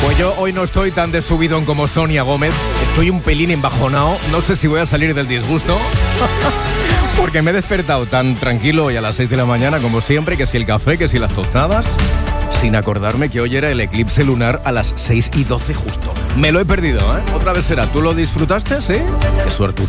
Pues yo hoy no estoy tan de subidón como Sonia Gómez. Estoy un pelín embajonado. No sé si voy a salir del disgusto. Porque me he despertado tan tranquilo hoy a las 6 de la mañana como siempre, que si el café, que si las tostadas, sin acordarme que hoy era el eclipse lunar a las 6:12 justo. Me lo he perdido, ¿eh? Otra vez será. ¿Tú lo disfrutaste, sí? Qué suertudo.